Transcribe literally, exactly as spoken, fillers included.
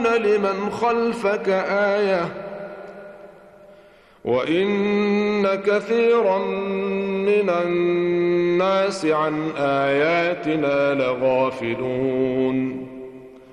لمن خلفك آية وإن كثيرا من الناس عن آياتنا لغافلون